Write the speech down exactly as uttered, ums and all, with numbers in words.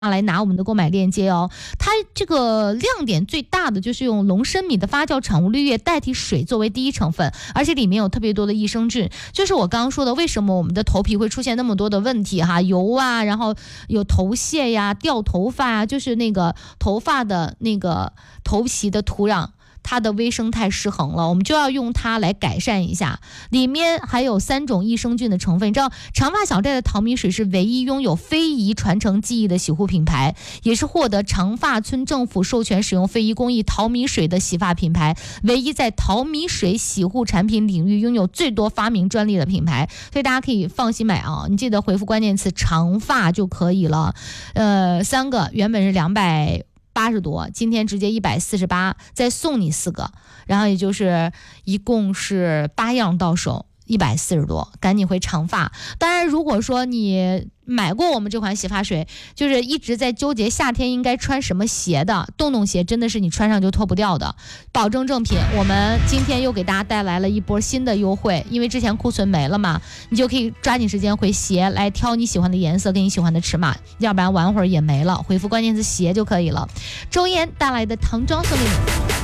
来拿我们的购买链接哦。它这个亮点最大的就是用龙参米的发酵产物绿叶代替水作为第一成分，而且里面有特别多的益生菌。就是我刚刚说的，为什么我们的头皮会出现那么多的问题哈，油啊，然后有头屑呀、掉头发啊，就是那个头发的那个头皮的土壤。它的微生态失衡了，我们就要用它来改善一下。里面还有三种益生菌的成分，你知道长发小寨的淘米水是唯一拥有非遗传承技艺的洗护品牌，也是获得长发村政府授权使用非遗工艺淘米水的洗发品牌，唯一在淘米水洗护产品领域拥有最多发明专利的品牌，所以大家可以放心买啊！你记得回复关键词长发就可以了。呃，三个原本是两百八十多，今天直接一百四十八，再送你四个，然后也就是一共是八样到手，一百四十多，赶紧回长发。当然，如果说你买过我们这款洗发水，就是一直在纠结夏天应该穿什么鞋的，洞洞鞋真的是你穿上就脱不掉的，保证正品。我们今天又给大家带来了一波新的优惠，因为之前库存没了嘛，你就可以抓紧时间回鞋来挑你喜欢的颜色跟你喜欢的尺码，要不然玩会儿也没了。回复关键词鞋就可以了。周岩带来的唐装送给你。